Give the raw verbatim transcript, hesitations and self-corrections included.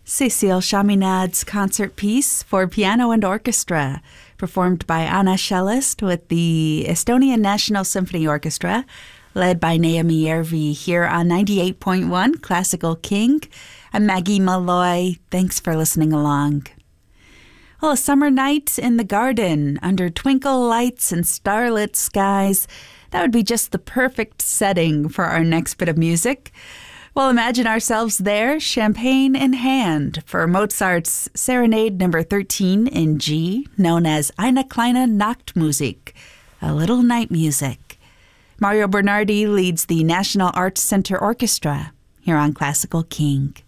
Cécile Chaminade's concert piece for piano and orchestra, performed by Anna Cellist with the Estonian National Symphony Orchestra, led by Naomi Järvi here on ninety-eight point one Classical King. I'm Maggie Malloy. Thanks for listening along. Well, a summer night in the garden under twinkle lights and starlit skies, that would be just the perfect setting for our next bit of music. We'll imagine ourselves there, champagne in hand, for Mozart's Serenade number thirteen in G, known as Eine kleine Nachtmusik, a little night music. Mario Bernardi leads the National Arts Center Orchestra here on Classical King.